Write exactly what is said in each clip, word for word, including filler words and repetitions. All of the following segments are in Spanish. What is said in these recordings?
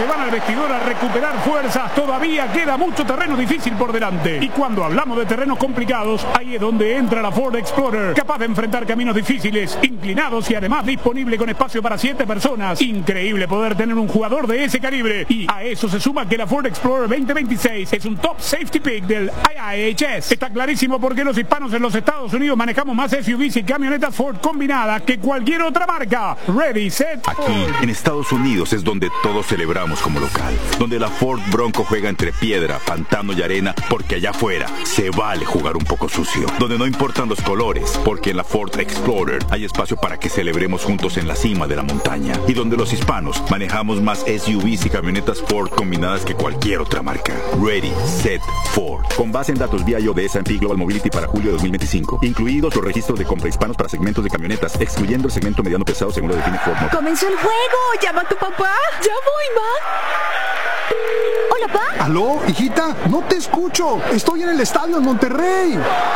se van al vestidor a recuperar fuerzas. Todavía queda mucho terreno difícil por delante. Y cuando hablamos de terrenos complicados, ahí es donde entra la Ford Explorer, capaz de enfrentar caminos difíciles, inclinados y además disponible con espacio para siete personas. Increíble poder tener un jugador de ese calibre. Y a eso se suma que la Ford Explorer veinte veintiséis es un top safety pick del I I H S. Está clarísimo por qué los hispanos en los Estados Unidos manejamos más S U Vs y camionetas Ford combinadas que cualquier otra marca. Ready, set, Aquí, Ford. en Estados Unidos, es donde todos celebramos como local. Donde la Ford Bronco juega entre piedra, pantano y arena, porque allá afuera se vale jugar un poco sucio. Donde no importan los colores, porque en la Ford Explorer hay espacio para que celebremos juntos en la cima de la montaña. Y donde los hispanos manejamos más S U Vs y camionetas Ford combinadas que cualquier otra marca. Ready, set, Ford. Con base en datos V I O de S and P Global Mobility para julio de dos mil veinticinco. Incluidos los registros de compra hispanos para segmentos de camionetas, excluyendo el segmento mediano pesado según lo define Ford Motor. ¡Comenzó el juego! ¡Llama a tu papá! ¡Ya voy, ma! Hola, pa. ¿Aló, hijita? No te escucho. Estoy en el estadio en Monterrey.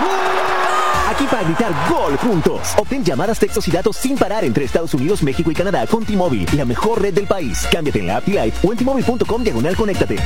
Aquí para gritar gol juntos. Obtén llamadas, textos y datos sin parar entre Estados Unidos, México y Canadá con T-Mobile, la mejor red del país. Cámbiate en la app T-Life o en T Mobile punto com diagonal conéctate.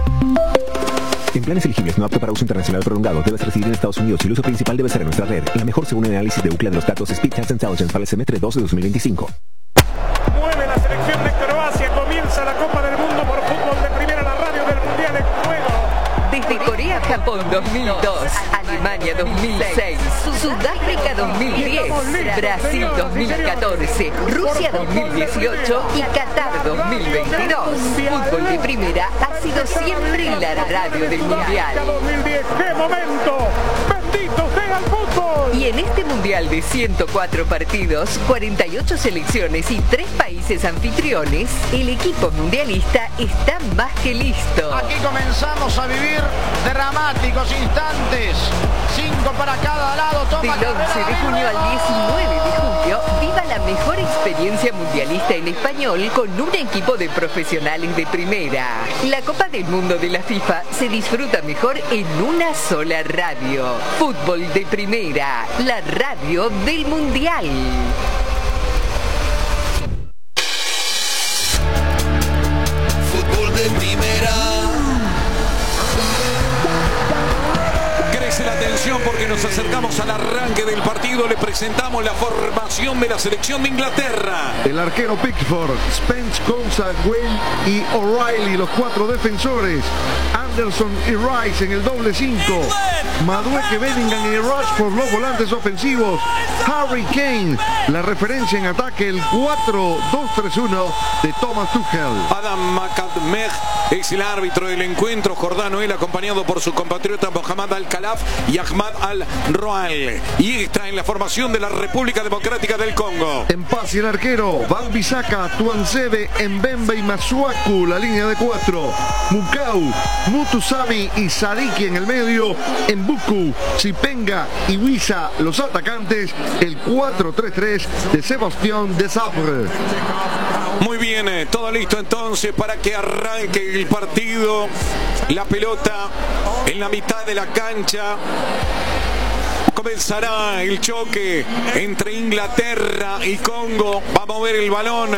En planes elegibles no apto para uso internacional prolongado, debes residir en Estados Unidos y el uso principal debe ser en nuestra red. La mejor según el análisis de Ookla de los datos Speed Chance Intelligence para el semestre dos de dos mil veinticinco. Mueve la selección de Croacia. Comienza la Copa del Mundo por fútbol de primera, la radio del Mundial en juego. Desde Corea, Japón dos mil dos, Alemania dos mil seis, Sudáfrica dos mil diez, Brasil dos mil catorce, Rusia dos mil dieciocho y Qatar dos mil veintidós. Fútbol de primera ha sido siempre la radio del Mundial. dos mil diez, ¡qué momento! ¡Bendito sea el fútbol! Y en este Mundial de ciento cuatro partidos, cuarenta y ocho selecciones y tres países anfitriones, el equipo mundialista está más que listo. Aquí comenzamos a vivir dramáticos instantes. Cinco para cada lado. Toma Del once de junio al diecinueve de julio, viva la mejor experiencia mundialista en español con un equipo de profesionales de primera. La Copa del Mundo de la FIFA se disfruta mejor en una sola radio. Fútbol de primera, la radio del Mundial. Fútbol de primera. Crece la tensión porque nos acercamos al arranque del partido. Le presentamos la formación de la selección de Inglaterra. El arquero Pickford, Spence, Konsa, Wayne y O'Reilly, los cuatro defensores. Anderson y Rice en el doble cinco. Madueke, Bellingham y Rashford, los volantes ofensivos. Harry Kane, la referencia en ataque, el cuatro dos tres uno de Thomas Tuchel. Adam Makadmeh es el árbitro del encuentro. Jordano, él acompañado por su compatriota Mohamed Al-Khalaf y Ahmad Al-Roal. Y está en la formación de la República Democrática del Congo. En paz y el arquero, Wan-Bissaka, Tuanzebe, Mbembe y Masuaku, la línea de cuatro. Mukau, Mutusami y Sadiki en el medio. Mbuku, Zipenga y Wisa, los atacantes. El cuatro tres tres de Sebastián Desabre. Muy bien, eh, todo listo entonces para que arranque el partido. La pelota en la mitad de la cancha. Comenzará el choque entre Inglaterra y Congo. Va a mover el balón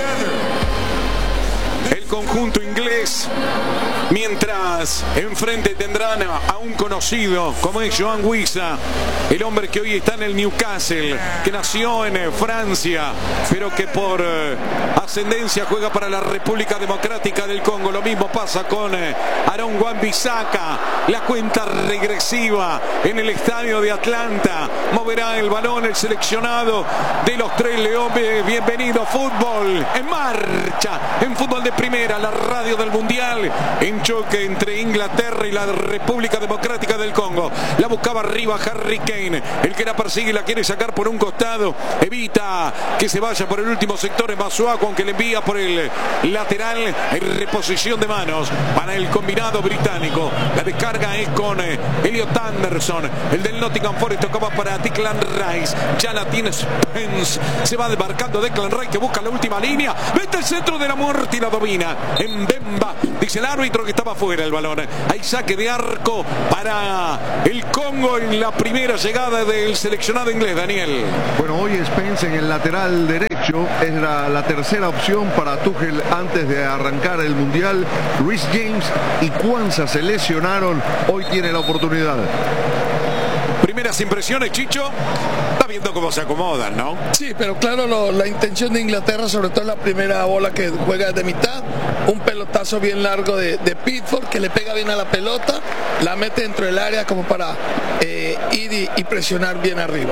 el conjunto inglés, mientras enfrente tendrán a un conocido como es Joan Wisa, el hombre que hoy está en el Newcastle, que nació en Francia, pero que por ascendencia juega para la República Democrática del Congo. Lo mismo pasa con Aaron Wan-Bissaka. La cuenta regresiva en el estadio de Atlanta. Moverá el balón el seleccionado de los Tres Leones. Bienvenido fútbol en marcha, en fútbol de primera, la radio del Mundial, en choque entre Inglaterra y la República Democrática del Congo. La buscaba arriba Harry Kane, el que la persigue y la quiere sacar por un costado, evita que se vaya por el último sector en Masuaku, aunque le envía por el lateral en reposición de manos para el combinado británico. La descarga es con Elliot Anderson, el del Nottingham Forest. Tocaba para Declan Rice, ya la tiene Spence, se va desmarcando Declan Rice, que busca la última línea, mete el centro de la muerte y la domina en Bemba, dice el árbitro que estaba fuera el balón. Hay saque de arco para el Congo en la primera llegada del seleccionado inglés, Daniel. Bueno, hoy Spence en el lateral derecho. opción, es la, la tercera opción para Tuchel antes de arrancar el Mundial. Reece James y Kwanzaa se lesionaron, hoy tiene la oportunidad. Primeras impresiones, Chicho. Está viendo cómo se acomodan, ¿no? Sí, pero claro, lo, la intención de Inglaterra, sobre todo en la primera bola que juega de mitad, un pelotazo bien largo de, de Pickford, que le pega bien a la pelota, la mete dentro del área como para eh, ir y, y presionar bien arriba.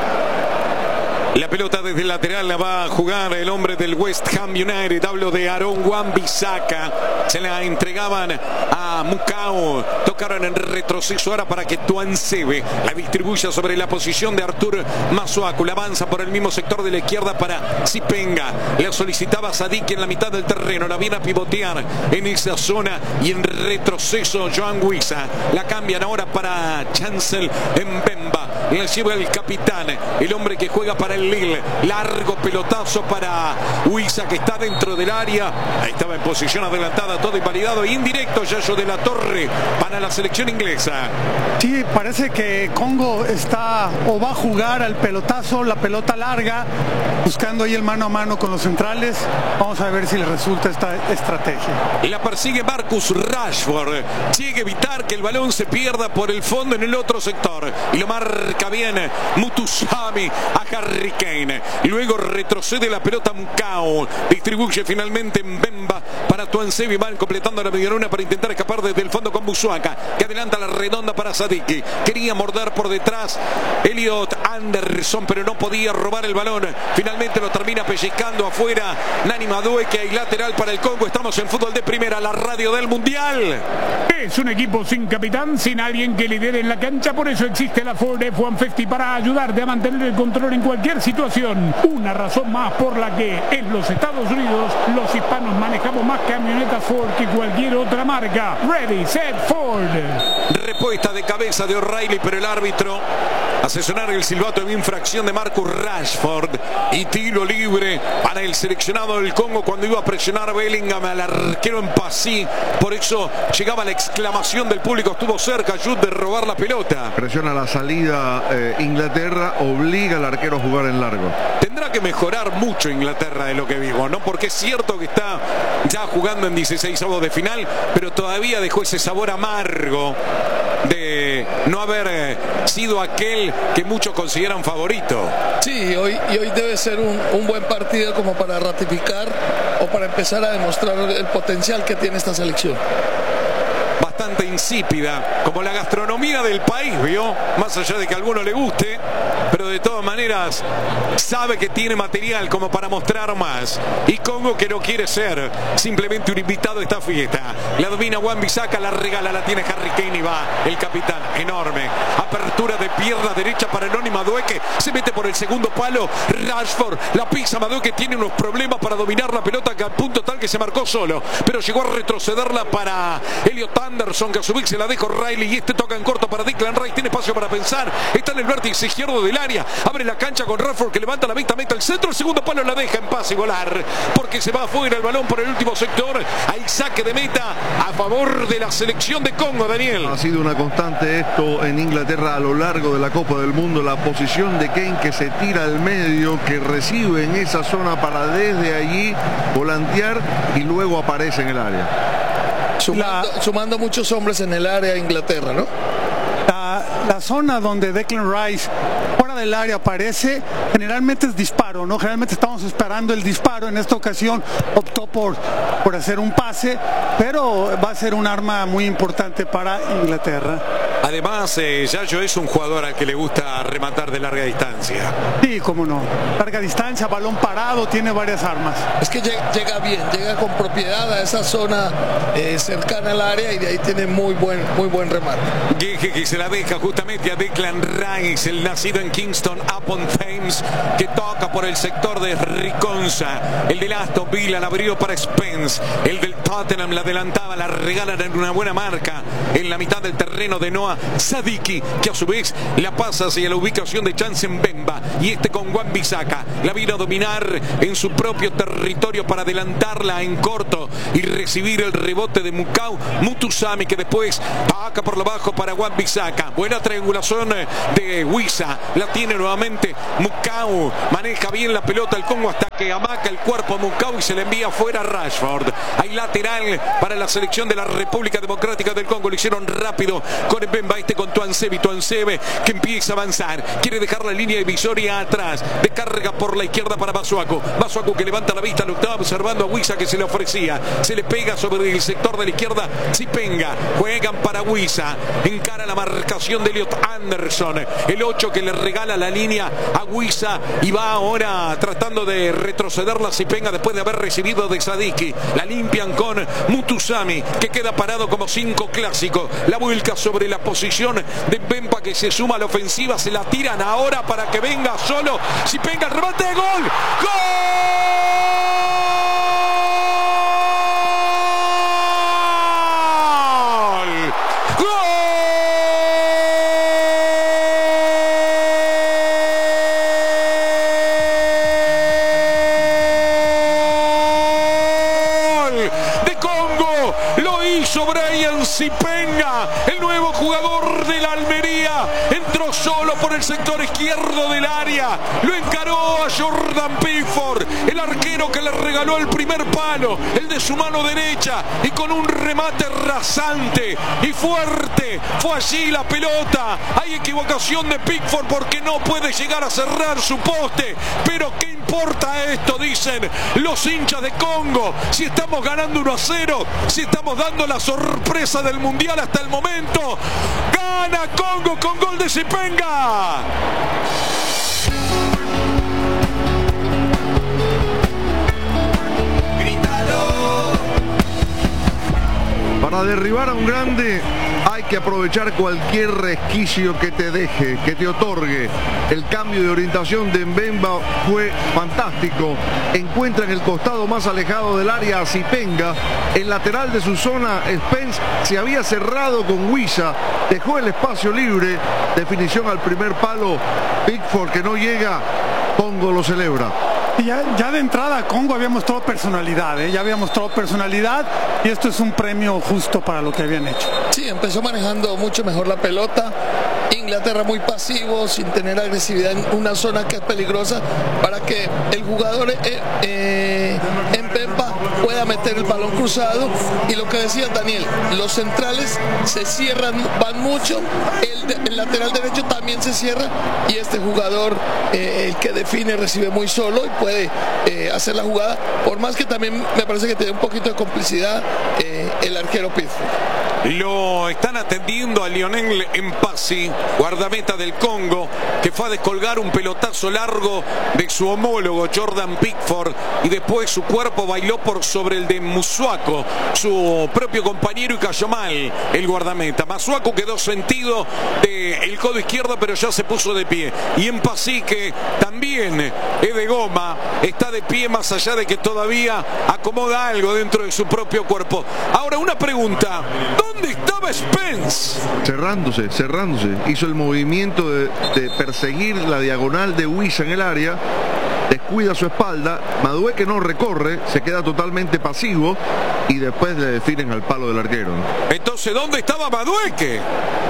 La pelota desde el lateral la va a jugar el hombre del West Ham United. Hablo de Aaron Wan-Bissaka. Se la entregaban a Mukau. Tocaron en retroceso ahora para que Tuansebe la distribuya sobre la posición de Artur Masuaku. La avanza por el mismo sector de la izquierda para Zipenga. La solicitaba Sadik en la mitad del terreno. La viene a pivotear en esa zona y en retroceso Joan Wissa. La cambian ahora para Chancel Mbemba. La lleva el capitán, el hombre que juega para el Lille. Largo pelotazo para Wissa, que está dentro del área. Ahí estaba en posición adelantada, todo invalidado. Indirecto Yayo de la Torre para la selección inglesa. Sí, parece que Congo está o va a jugar al pelotazo, la pelota larga, buscando ahí el mano a mano con los centrales. Vamos a ver si le resulta esta estrategia. Y la persigue Marcus Rashford. Sigue evitar que el balón se pierda por el fondo en el otro sector. Y lo marca bien Mutusami a Harry Kane. Luego retrocede la pelota Mukau. Distribuye finalmente Mbemba para Tuansebe. Van completando la medialuna para intentar escapar desde el fondo con Busuaka, que adelanta la redonda para Sadiki. Quería morder por detrás Elliot Anderson, pero no podía robar el balón. Finalmente lo termina pellizcando afuera Nani Madueke. Y lateral para el Congo. Estamos en Fútbol de Primera, la radio del Mundial. Es un equipo sin capitán, sin alguien que lidere en la cancha. Por eso existe la Ford F ciento cincuenta para ayudarte a mantener el control en cualquier situación. Una razón más por la que en los Estados Unidos los hispanos manejamos más camionetas Ford que cualquier otra marca. Ready, set, Ford. Respuesta de cabeza de O'Reilly, pero el árbitro hace sonar el silbato de infracción de Marcus Rashford y tiro libre para el seleccionado del Congo cuando iba a presionar Bellingham al arquero en Passy. Por eso llegaba la exclamación del público. Estuvo cerca Jude de robar la pelota. Presiona la salida eh, Inglaterra, obliga al arquero a jugar en largo. Tendrá que mejorar mucho Inglaterra de lo que vimos, ¿no? Porque es cierto que está ya jugando en dieciséis avos de final, pero todavía dejó ese sabor amargo de no haber sido aquel que muchos consideran favorito. Sí, hoy, y hoy debe ser un, un buen partido como para ratificar o para empezar a demostrar el potencial que tiene esta selección. Bastante insípida, como la gastronomía del país, ¿vio? Más allá de que a alguno le guste, pero de todas maneras sabe que tiene material como para mostrar más. Y Congo, que no quiere ser simplemente un invitado a esta fiesta. La domina Wan-Bissaka, la regala, la tiene Harry Kane y va el capitán, enorme. Apertura de pierna derecha para Noni Madueke, se mete por el segundo palo. Rashford la pisa, Madueke tiene unos problemas para dominar la pelota, que al punto tal que se marcó solo, pero llegó a retrocederla para Elliot Anderson, que a su vez se la deja O'Reilly, y este toca en corto para Declan Rice. Tiene espacio para pensar, está en el vértice izquierdo del área, abre la cancha con Rashford, que levanta la vista, mete el centro, el segundo palo la deja en paz y volar, porque se va afuera el balón por el último sector. Hay saque de meta a favor de la selección de Congo, Daniel. Ha sido una constante esto en Inglaterra a lo largo de la Copa del Mundo, la posición de Kane, que se tira al medio, que recibe en esa zona para desde allí volantear y luego aparece en el área. Sumando, la, sumando muchos hombres en el área de Inglaterra, ¿no? La, la zona donde Declan Rice fuera del área aparece, generalmente es disparo, ¿no? Generalmente estamos esperando el disparo. En esta ocasión optó por, por hacer un pase, pero va a ser un arma muy importante para Inglaterra. Además, eh, Yayo es un jugador al que le gusta rematar de larga distancia. Sí, cómo no. Larga distancia, balón parado, tiene varias armas. Es que llega, llega bien, llega con propiedad a esa zona eh, cercana al área, y de ahí tiene muy buen, muy buen remate. Gueje, que se la deja justamente a Declan Rice, el nacido en Kingston upon Thames, que toca por el sector de Riconza. El del Aston Villa la abrió para Spence. El del Tottenham la adelantaba, la regalan en una buena marca en la mitad del terreno de Noah Sadiki, que a su vez la pasa hacia la ubicación de Chance Mbemba, y este con Wan-Bissaka la vino a dominar en su propio territorio para adelantarla en corto y recibir el rebote de Mukau Mutusami, que después acá por lo bajo para Wan-Bissaka. Buena triangulación de Wissa, la tiene nuevamente Mukau, maneja bien la pelota el Congo hasta que amaca el cuerpo Mucau y se le envía fuera a Rashford. Hay lateral para la selección de la República Democrática del Congo. Lo hicieron rápido con Mbemba, este con Tuanzebe. Tuanzebe que empieza a avanzar. Quiere dejar la línea divisoria atrás. Descarga por la izquierda para Masuaku. Masuaku que levanta la vista, lo estaba observando a Wissa que se le ofrecía. Se le pega sobre el sector de la izquierda. Zipenga. Juegan para Wissa. Encara la marcación de Elliot Anderson. El ocho que le regala la línea a Wissa y va ahora tratando de retroceder la Zipenga después de haber recibido de Sadiki. La limpian con Mutusami que queda parado como cinco clásico. La vuelca sobre la posición de Mbemba que se suma a la ofensiva. Se la tiran ahora para que venga solo Zipenga. El remate de gol. ¡Gol! Brian Zipenga, el nuevo jugador de la Almería, entró solo por el sector izquierdo del área, lo encaró a Jordan Pickford, el arquero que le regaló el primer palo, el de su mano derecha, y con un remate rasante y fuerte fue allí la pelota. Hay equivocación de Pickford porque no puede llegar a cerrar su poste, pero ¿qué importa esto? Dicen los hinchas de Congo. Si estamos ganando uno a cero, si estamos dando la sorpresa del mundial hasta el momento, gana Congo con gol de Zipenga. Para derribar a un grande hay que aprovechar cualquier resquicio que te deje, que te otorgue. El cambio de orientación de Mbemba fue fantástico. Encuentra en el costado más alejado del área a Zipenga. El lateral de su zona, Spence, se había cerrado con Wissa. Dejó el espacio libre. Definición al primer palo. Pickford que no llega. Congo lo celebra. Ya, ya de entrada Congo había mostrado personalidad, ¿eh? ya había mostrado personalidad y esto es un premio justo para lo que habían hecho. Sí, empezó manejando mucho mejor la pelota. Inglaterra muy pasivo, sin tener agresividad en una zona que es peligrosa para que el jugador eh, eh, Mbemba pueda meter el balón cruzado. Y lo que decía Daniel, los centrales se cierran, van mucho, el, el lateral derecho también se cierra y este jugador, eh, el que define, recibe muy solo y puede eh, hacer la jugada, por más que también me parece que tiene un poquito de complicidad eh, el arquero Pickford. Lo están atendiendo a Lionel Mpasi, guardameta del Congo, que fue a descolgar un pelotazo largo de su homólogo Jordan Pickford y después su cuerpo bailó por sobre el de Masuaku, su propio compañero, y cayó mal el guardameta. Masuaku quedó sentido del codo izquierdo, pero ya se puso de pie. Y Mpasi, que también es de goma, está de pie más allá de que todavía acomoda algo dentro de su propio cuerpo. Ahora una pregunta, ¿dónde estaba Spence? Cerrándose, cerrándose. Hizo el movimiento de, de perseguir la diagonal de Wissa en el área. Descuida su espalda. Madueke no recorre, se queda totalmente pasivo y después le definen al palo del arquero. Entonces, ¿dónde estaba Madueke?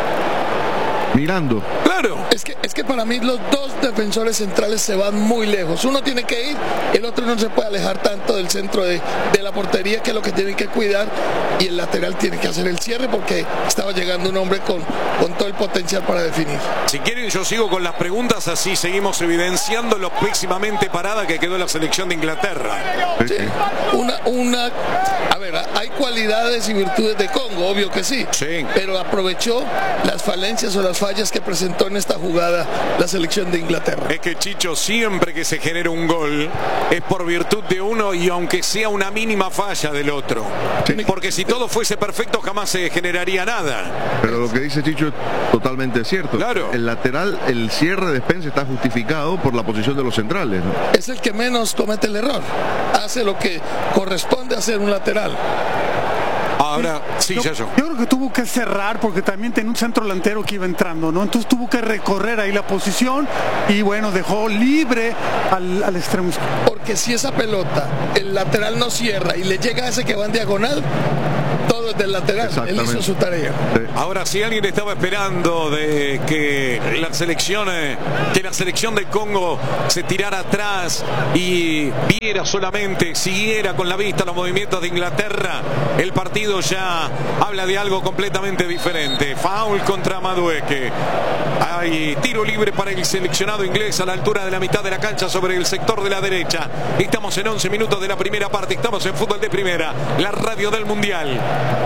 Mirando. Claro. Es que, es que para mí los dos defensores centrales se van muy lejos. Uno tiene que ir, el otro no se puede alejar tanto del centro de, de la portería, que es lo que tienen que cuidar, y el lateral tiene que hacer el cierre porque estaba llegando un hombre con, con todo el potencial para definir. Si quieren yo sigo con las preguntas, así seguimos evidenciando lo pésimamente parada que quedó la selección de Inglaterra. Sí. Una, una, a ver, hay cualidades y virtudes de Congo, obvio que sí, sí, pero aprovechó las falencias o las fallas que presentó en esta jugada la selección de Inglaterra. Es que, Chicho, siempre que se genera un gol es por virtud de uno y aunque sea una mínima falla del otro. Sí. Porque si todo fuese perfecto jamás se generaría nada. Pero lo que dice Chicho es totalmente cierto. Claro. El lateral, el cierre de Spence está justificado por la posición de los centrales, ¿no? Es el que menos comete el error. Hace lo que corresponde hacer un lateral. Ahora, sí, yo, ya yo. Yo creo que tuvo que cerrar porque también tenía un centro delantero que iba entrando, ¿no? Entonces tuvo que recorrer ahí la posición y bueno, dejó libre al, al extremo. Porque si esa pelota, el lateral no cierra y le llega a ese que va en diagonal, todo es del lateral. Él hizo su tarea. Sí. Ahora, si alguien estaba esperando de que la selección, que la selección de Congo se tirara atrás y viera solamente, siguiera con la vista los movimientos de Inglaterra, el partido ya habla de algo completamente diferente. Foul contra Madueke. Hay tiro libre para el seleccionado inglés a la altura de la mitad de la cancha sobre el sector de la derecha. Estamos en once minutos de la primera parte. Estamos en Fútbol de Primera, la radio del Mundial.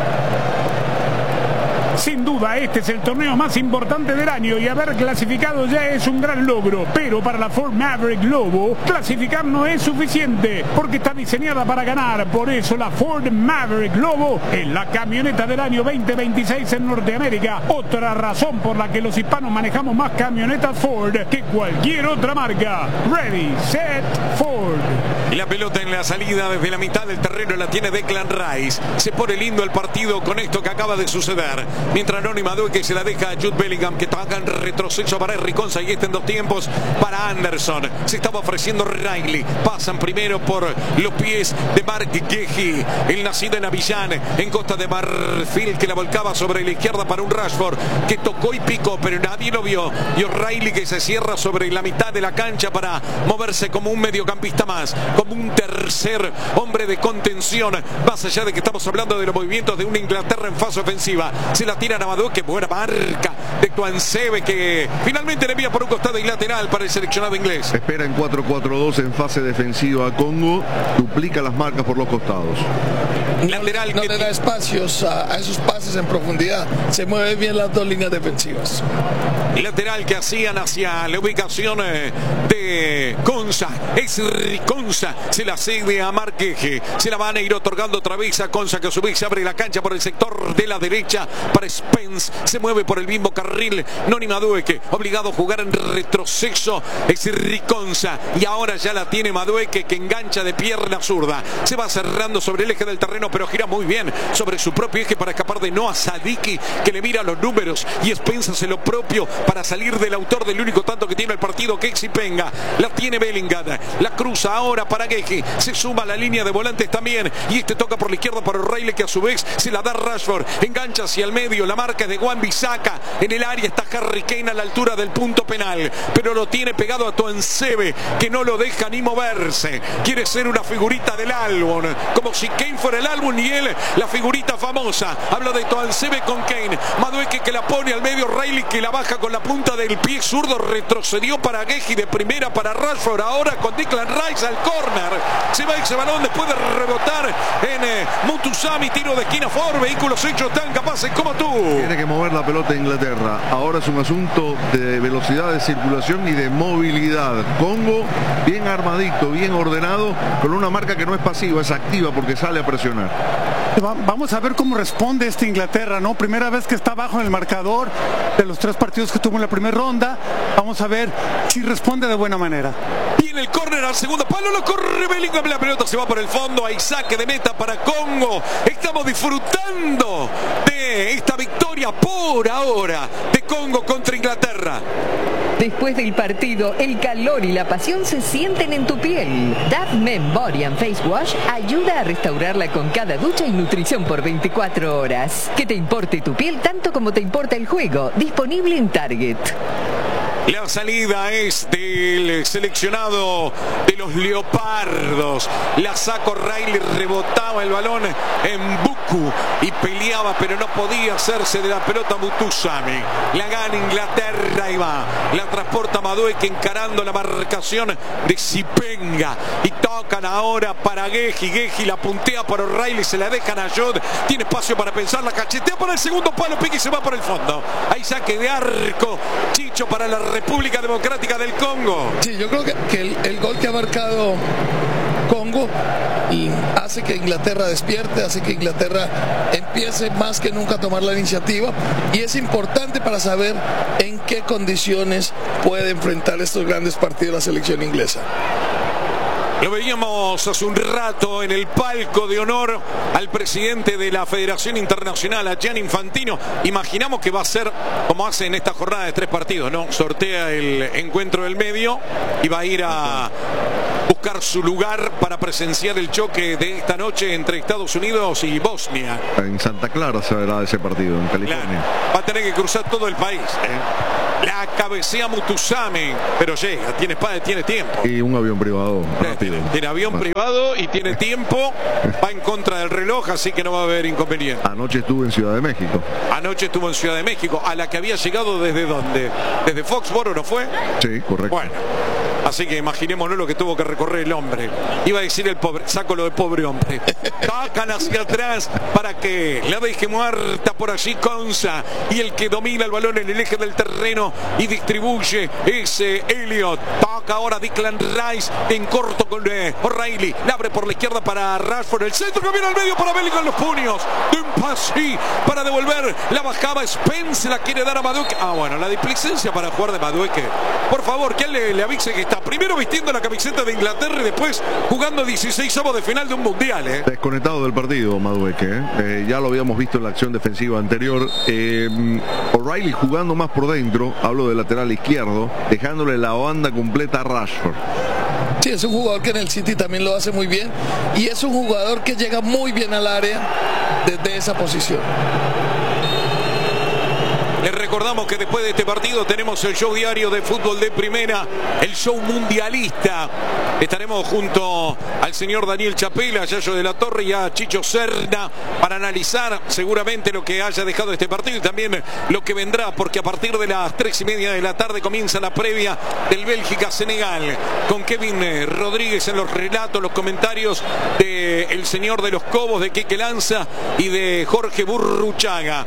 Sin duda, este es el torneo más importante del año y haber clasificado ya es un gran logro. Pero para la Ford Maverick Lobo, clasificar no es suficiente porque está diseñada para ganar. Por eso la Ford Maverick Lobo es la camioneta del año veinte veintiséis en Norteamérica. Otra razón por la que los hispanos manejamos más camionetas Ford que cualquier otra marca. Ready, set, Ford. Y la pelota en la salida desde la mitad del terreno la tiene Declan Rice. Se pone lindo el partido con esto que acaba de suceder. Mientras Noni Madueke se la deja a Jude Bellingham, que toca en retroceso para Henry Konsa y este en dos tiempos para Anderson. Se estaba ofreciendo Riley. Pasan primero por los pies de Mark Guehi, el nacido en Abiyán, en Costa de Marfil, que la volcaba sobre la izquierda para un Rashford que tocó y picó, pero nadie lo vio. Y O'Reilly que se cierra sobre la mitad de la cancha para moverse como un mediocampista más, como un tercer hombre de contención, más allá de que estamos hablando de los movimientos de una Inglaterra en fase ofensiva. Se la tira a Madueke, buena marca de Tuansebe, que finalmente le envía por un costado y lateral para el seleccionado inglés. Espera en cuatro cuatro dos en fase defensiva a Congo, duplica las marcas por los costados. Lateral no que le da espacios a, a esos pases en profundidad, se mueven bien las dos líneas defensivas. Lateral que hacían hacia la ubicación de Konsa, es Konsa, se la cede a Marqueje, se la van a ir otorgando otra vez a Konsa, que a su vez abre la cancha por el sector de la derecha para Spence, se mueve por el mismo carril Noni Madueke, obligado a jugar en retroceso, es Konsa, y ahora ya la tiene Madueke, que engancha de pierna zurda, se va cerrando sobre el eje del terreno, pero gira muy bien sobre su propio eje para escapar de Noah Sadiki, que le mira los números, y Spence hace lo propio para salir del autor del único tanto que tiene el partido, que es Ipenga. La tiene Bellingham, la cruza ahora para Guehi, se suma a la línea de volantes también, y este toca por la izquierda para O'Reilly, que a su vez se la da Rashford, engancha hacia el medio, la marca es de Wan-Bissaka, en el área está Harry Kane a la altura del punto penal, pero lo tiene pegado a Tuansebe, que no lo deja ni moverse, quiere ser una figurita del álbum, como si Kane fuera el álbum y él la figurita famosa. Habla de Tuansebe con Kane, Madueke que la pone al medio, Riley que la baja con la punta del pie zurdo, retrocedió para Guehi, de primera para Rashford, ahora con Declan Rice al córner, se va ese balón después de rebotar en eh, Mutusami, tiro de esquina Ford, vehículos hechos tan capaces como tú. Tiene que mover la pelota Inglaterra, ahora es un asunto de velocidad de circulación y de movilidad. Congo bien armadito, bien ordenado, con una marca que no es pasiva, es activa porque sale a presionar. Vamos a ver cómo responde esta Inglaterra, ¿no? Primera vez que está abajo en el marcador de los tres partidos que tuvo en la primera ronda. Vamos a ver si responde de buena manera. Viene el córner al segundo palo, lo corre Bellingham, la pelota se va por el fondo, hay saque de meta para Congo. Estamos disfrutando de esta victoria por ahora de Congo contra Inglaterra. Después del partido, el calor y la pasión se sienten en tu piel. Dove Men Body and Face Wash ayuda a restaurarla con cada ducha y nutrición por veinticuatro horas. Que te importe tu piel tanto como te importa el juego. Disponible en Target. La salida es del seleccionado de los Leopardos. La saca O'Reilly, rebotaba el balón en Buku y peleaba, pero no podía hacerse de la pelota Mutusami. La gana Inglaterra y va. La transporta Madueke encarando la marcación de Sipenga. Y tocan ahora para Guehi. Guehi la puntea por O'Reilly, se la dejan a Jude. Tiene espacio para pensar, la cachetea para el segundo palo, pique y se va por el fondo. Hay saque de arco, Chicho, para la República Democrática del Congo. Sí, yo creo que, que el, el gol que ha marcado Congo y hace que Inglaterra despierte, hace que Inglaterra empiece más que nunca a tomar la iniciativa, y es importante para saber en qué condiciones puede enfrentar estos grandes partidos la selección inglesa. Lo veíamos hace un rato en el palco de honor al presidente de la Federación Internacional, a Gianni Infantino. Imaginamos que va a ser como hace en esta jornada de tres partidos, ¿no? Sortea el encuentro del medio y va a ir a buscar su lugar para presenciar el choque de esta noche entre Estados Unidos y Bosnia. En Santa Clara se verá ese partido, en California. Claro, va a tener que cruzar todo el país. ¿eh? La cabecea Mutusame, pero llega, tiene espada, tiene tiempo. Y un avión privado rápido. Tiene, tiene avión Más. privado y tiene tiempo, va en contra del reloj, así que no va a haber inconveniente. Anoche estuvo en Ciudad de México. Anoche estuvo en Ciudad de México, a la que había llegado desde dónde, desde Foxboro, ¿no fue? Sí, correcto. Bueno, así que imaginémonos lo que tuvo que recorrer el hombre. Iba a decir el pobre, saco lo de pobre hombre. Tacan hacia atrás para que la deje muerta por allí Konsa. Y el que domina el balón en el eje del terreno y distribuye ese Elliot. Toca ahora Declan Rice en corto con eh, O'Reilly. La abre por la izquierda para Rashford. El centro que viene al medio para Bellingham, los puños. De un pase para devolver. La bajaba Spence, la quiere dar a Madueke. Ah, bueno, la displicencia para jugar de Madueke. Por favor, que él le, le avise que está primero vistiendo la camiseta de Inglaterra y después jugando dieciseisavos de final de un mundial. ¿eh? Desconectado del partido, Madueke. ¿eh? Eh, ya lo habíamos visto en la acción defensiva anterior. Eh, O'Reilly jugando más por dentro, hablo del lateral izquierdo, dejándole la banda completa a Rashford. Sí, es un jugador que en el City también lo hace muy bien y es un jugador que llega muy bien al área desde esa posición. Les recordamos que después de este partido tenemos el show diario de fútbol de primera, el show mundialista. Estaremos junto al señor Daniel Chapela, a Yayo de la Torre y a Chicho Serna para analizar seguramente lo que haya dejado este partido y también lo que vendrá, porque a partir de las tres y media de la tarde comienza la previa del Bélgica-Senegal con Kevin Rodríguez en los relatos, los comentarios del señor de los Cobos, de Quique Lanza y de Jorge Burruchaga.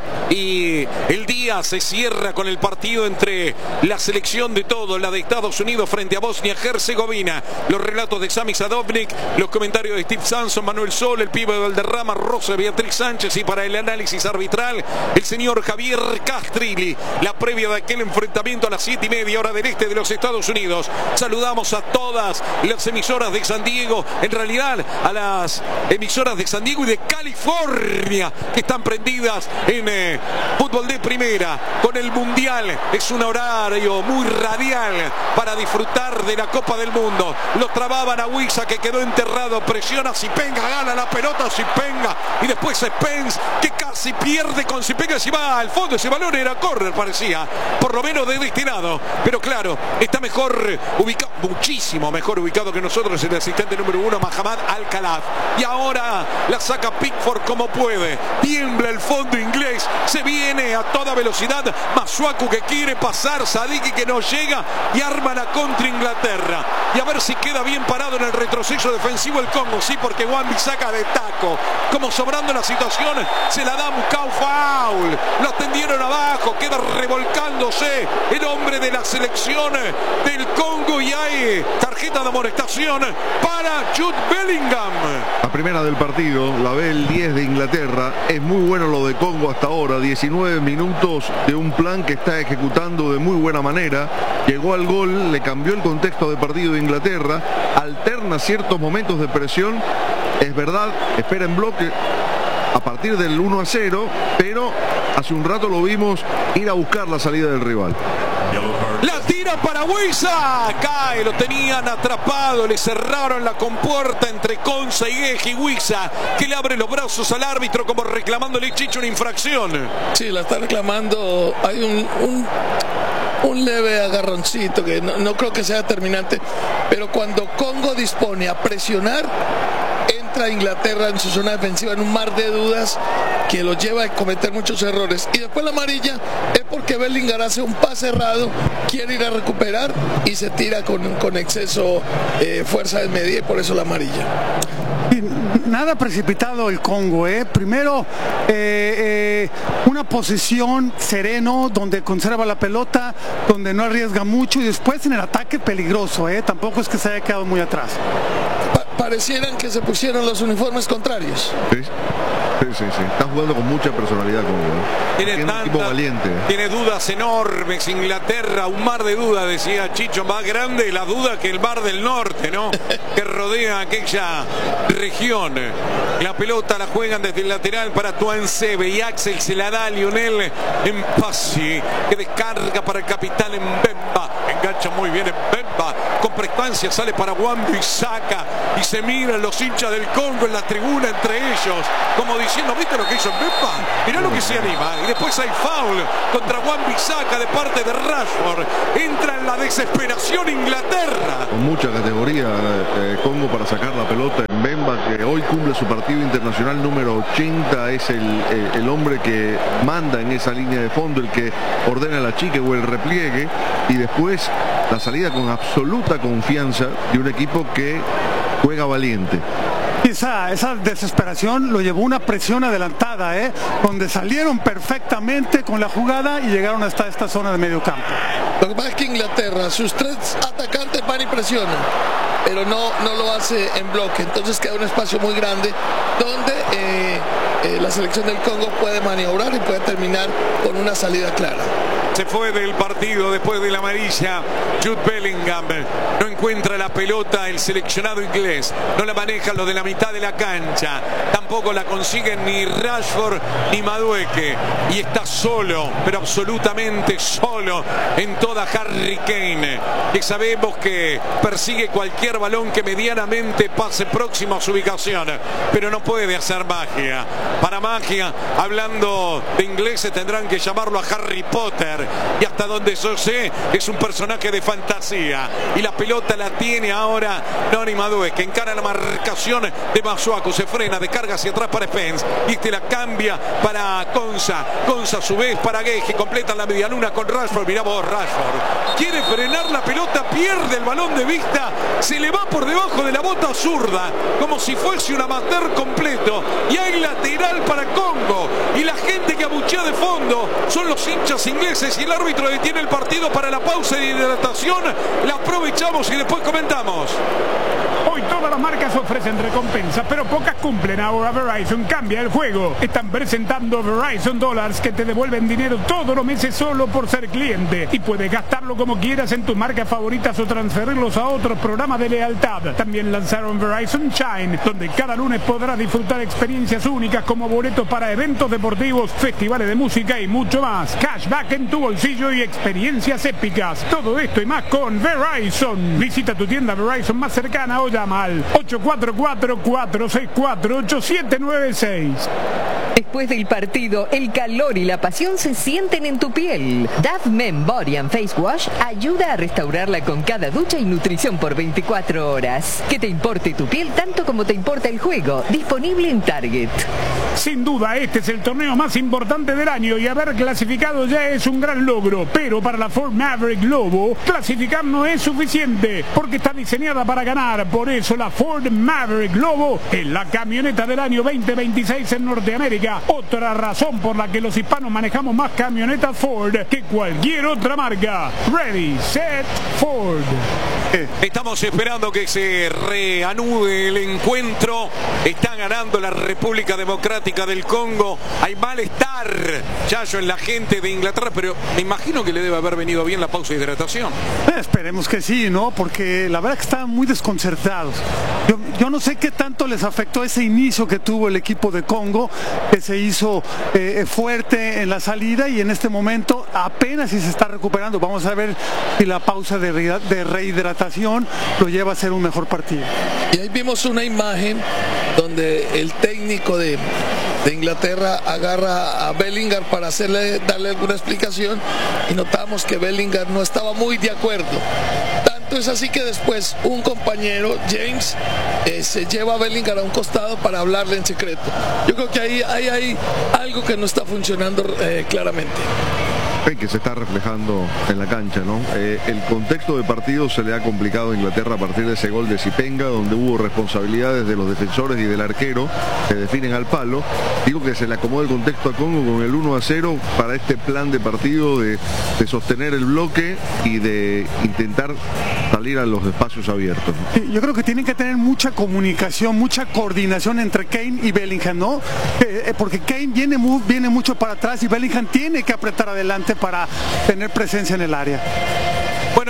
Y el día se cierra con el partido entre la selección de todos, la de Estados Unidos frente a Bosnia-Herzegovina. Los relatos de Sami Sadovnik, los comentarios de Steve Sanson, Manuel Sol, el pibe de Valderrama, Rosa, Beatriz Sánchez y para el análisis arbitral el señor Javier Castrilli. La previa de aquel enfrentamiento a las siete y media hora del este de los Estados Unidos. Saludamos a todas las emisoras de San Diego, en realidad a las emisoras de San Diego y de California que están prendidas en eh, fútbol de primera con el mundial. Es un horario muy radial para disfrutar de la Copa del Mundo. Lo trababan a Wisa, que quedó enterrado, presiona Zipenga, gana la pelota Zipenga y después Spence, que casi pierde con Zipenga, si va al fondo ese balón era córner, parecía, por lo menos de destinado, pero claro, está mejor ubicado, muchísimo mejor ubicado que nosotros el asistente número uno, Mahamad Al-Khalaf, y ahora la saca Pickford como puede, tiembla el fondo inglés, se viene a toda velocidad Masuaku, que quiere pasar, Sadiki que no llega y arma la contra Inglaterra, y a ver si queda bien parado en el retroceso defensivo el Congo, sí, porque Wan saca de taco, como sobrando la situación, se la da Mukau, foul, lo atendieron abajo, queda revolcándose el hombre de la selección del Congo y hay tarjeta de amonestación para Jude Bellingham. La primera del partido la ve el diez de Inglaterra. Es muy bueno lo de Congo hasta ahora, diecinueve minutos de un plan que está ejecutando de muy buena manera. Llegó al gol, le cambió el contexto de partido de Inglaterra, alterna ciertos momentos de presión, es verdad, espera en bloque a partir del uno a cero, pero hace un rato lo vimos ir a buscar la salida del rival. La tira para Wisa, cae, lo tenían atrapado, le cerraron la compuerta entre Konsa y Eji. Wisa, que le abre los brazos al árbitro como reclamándole, Chicho, una infracción. Sí, la está reclamando, hay un, un, un leve agarroncito que no, no creo que sea determinante, pero cuando Congo dispone a presionar, entra Inglaterra en su zona defensiva en un mar de dudas que lo lleva a cometer muchos errores, y después la amarilla es porque Bellingham hace un pase errado, quiere ir a recuperar y se tira con, con exceso eh, fuerza de medida, y por eso la amarilla. Nada precipitado el Congo, ¿eh? Primero eh, eh, una posición sereno donde conserva la pelota, donde no arriesga mucho, y después en el ataque peligroso, ¿eh? Tampoco es que se haya quedado muy atrás. Pa parecieran que se pusieron los uniformes contrarios. Sí. Sí, sí, sí. Está jugando con mucha personalidad Congo, ¿eh? Tiene, tiene tanta, un equipo valiente. Tiene dudas enormes Inglaterra, un mar de dudas, decía Chicho, más grande la duda que el mar del norte, ¿no? Que rodea aquella región. La pelota la juegan desde el lateral para Tuansebe y Axel se la da a Lionel Mpassi, que descarga para el capitán Mbemba, engancha muy bien Mbemba con prestancia sale para Wan-Bissaka y se miran los hinchas del Congo en la tribuna entre ellos, como diciendo, ¿viste lo que hizo Mbemba? Mirá lo que se anima. Y después hay foul contra Wan-Bissaka de parte de Rashford. Entra en la desesperación Inglaterra. Con mucha categoría eh, Congo para sacar la pelota. Mbemba, que hoy cumple su partido internacional número ochenta, es el, eh, el hombre que manda en esa línea de fondo, el que ordena la chique o el repliegue, y después la salida con absoluta confianza de un equipo que juega valiente. Esa, esa desesperación lo llevó a una presión adelantada, ¿eh? Donde salieron perfectamente con la jugada y llegaron hasta esta zona de medio campo. Lo que pasa es que Inglaterra, sus tres atacantes van y presionan, pero no, no lo hace en bloque, entonces queda un espacio muy grande donde eh, eh, la selección del Congo puede maniobrar y puede terminar con una salida clara. Se fue del partido después de la amarilla Jude Bellingham. No encuentra la pelota el seleccionado inglés. No la manejan los de la mitad de la cancha. Tampoco la consiguen ni Rashford ni Madueke. Y está solo, pero absolutamente solo en toda Harry Kane, que sabemos que persigue cualquier balón que medianamente pase próximo a su ubicación, pero no puede hacer magia. Para magia, hablando de ingleses, tendrán que llamarlo a Harry Potter. Y hasta donde yo sé, es un personaje de fantasía. Y la pelota la tiene ahora Noni Madueke, que encara la marcación de Masuaku, se frena, descarga hacia atrás para Spence, y este la cambia para Konsa. Konsa a su vez para Gueje, completa la medialuna con Rashford. Mirá vos, Rashford quiere frenar la pelota, pierde el balón de vista, se le va por debajo de la bota zurda, como si fuese un amateur completo. Y hay lateral para Congo, y la gente que abuchea de fondo son los hinchas ingleses. Y el árbitro detiene el partido para la pausa de hidratación. La aprovechamos y después comentamos. Hoy todas las marcas ofrecen recompensas, pero pocas cumplen. Ahora Verizon cambia el juego. Están presentando Verizon Dollars, que te devuelven dinero todos los meses solo por ser cliente. Y puedes gastarlo como quieras en tus marcas favoritas o transferirlos a otros programas de lealtad. También lanzaron Verizon Shine, donde cada lunes podrás disfrutar experiencias únicas como boletos para eventos deportivos, festivales de música y mucho más. Cashback en tu bolsillo y experiencias épicas. Todo esto y más con Verizon. Visita tu tienda Verizon más cercana o llama al ocho cuatro cuatro, cuatro seis cuatro, ocho siete nueve seis. Después del partido, el calor y la pasión se sienten en tu piel. Dove Men Body and Face Wash ayuda a restaurarla con cada ducha y nutrición por veinticuatro horas. Que te importe tu piel tanto como te importa el juego. Disponible en Target. Sin duda, este es el torneo más importante del año y haber clasificado ya es un gran logro. Pero para la Ford Maverick Globo, clasificar no es suficiente, porque está diseñada para ganar. Por eso la Ford Maverick Globo es la camioneta del año veinte veintiséis en Norteamérica. Otra razón por la que los hispanos manejamos más camionetas Ford que cualquier otra marca. Ready, set, Ford. Estamos esperando que se reanude el encuentro. Está ganando la República Democrática del Congo. Hay malestar, Chayo, en la gente de Inglaterra, pero me imagino que le debe haber venido bien la pausa de hidratación. Eh, esperemos que sí, ¿no? Porque la verdad que estaban muy desconcertados. Yo, yo no sé qué tanto les afectó ese inicio que tuvo el equipo de Congo, que se hizo eh, fuerte en la salida, y en este momento apenas si se está recuperando. Vamos a ver si la pausa de, re de rehidratación lo lleva a ser un mejor partido. Y ahí vimos una imagen donde el técnico de, de Inglaterra agarra a Bellingham para hacerle, darle alguna explicación, y notamos que Bellingham no estaba muy de acuerdo. Tanto es así que después un compañero, James, eh, se lleva a Bellingham a un costado para hablarle en secreto. Yo creo que ahí hay, hay algo que no está funcionando eh, claramente. Que se está reflejando en la cancha, ¿no? Eh, el contexto de partido se le ha complicado a Inglaterra a partir de ese gol de Zipenga, donde hubo responsabilidades de los defensores y del arquero que definen al palo. Digo que se le acomoda el contexto a Congo con el uno a cero para este plan de partido de, de sostener el bloque y de intentar salir a los espacios abiertos. Yo creo que tienen que tener mucha comunicación, mucha coordinación entre Kane y Bellingham, ¿no? Eh, porque Kane viene, muy, viene mucho para atrás y Bellingham tiene que apretar adelante para tener presencia en el área. Bueno,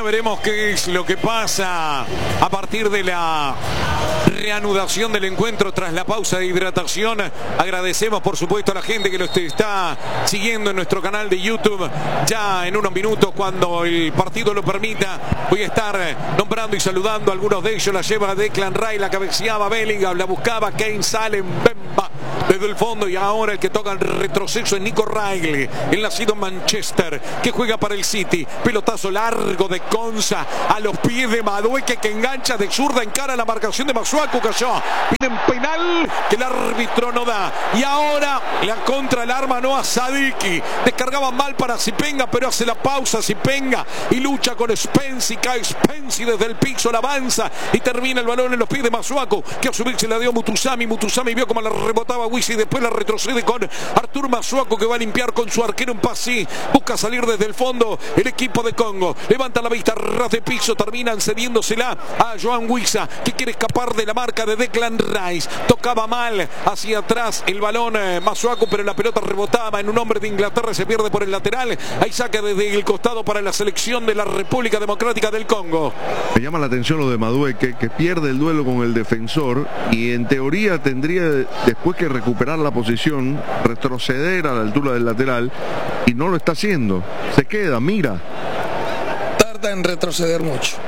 veremos qué es lo que pasa a partir de la reanudación del encuentro tras la pausa de hidratación. Agradecemos por supuesto a la gente que lo está siguiendo en nuestro canal de YouTube. Ya en unos minutos, cuando el partido lo permita, voy a estar nombrando y saludando a algunos de ellos. La lleva Declan Rice, la cabeceaba Bellingham, la buscaba Kane, sale Mbemba desde el fondo, y ahora el que toca el retroceso es Nico Riley, el nacido en Manchester, que juega para el City. Pelotazo largo de Konsa a los pies de Madueke, que engancha de zurda, encara la marcación de Masuaku, cayó. Piden penal que el árbitro no da, y ahora la contra el arma no a Sadiki. Descargaba mal para Zipenga, pero hace la pausa Zipenga y lucha con Spence, y cae Spence y desde el piso la avanza y termina el balón en los pies de Masuaku, que a su vez se la dio Mutusami. Mutusami vio como la rebotaba Wisi y después la retrocede con Artur Masuaku, que va a limpiar con su arquero en Pasi. Busca salir desde el fondo el equipo de Congo. Levanta la vista, ras de piso, terminan cediéndosela a Joan Wissa, que quiere escapar de la marca de Declan Rice. Tocaba mal hacia atrás el balón eh, Masuaku, pero la pelota rebotaba en un hombre de Inglaterra, se pierde por el lateral. Hay saque desde el costado para la selección de la República Democrática del Congo. Me llama la atención lo de Madueke, que pierde el duelo con el defensor y en teoría tendría después que recuperar la posición, retroceder a la altura del lateral, y no lo está haciendo. Se queda, mira. Tarda en retroceder mucho.